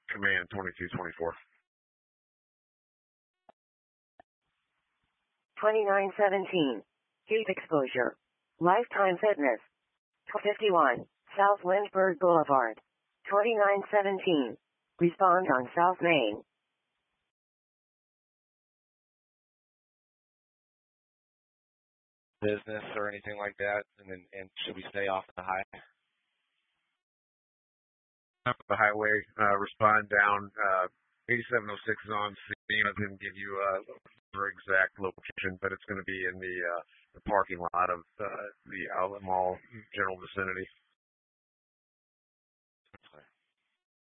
Command 2224. 2917. Heat exposure. Lifetime Fitness. 51. South Lynchburg Boulevard. 2917. Respond on South Main. Business or anything like that, and should we stay off the high? Up the highway, respond down. 8706 is on scene. I didn't give you a exact location, but it's going to be in the parking lot of the Outlet Mall general vicinity.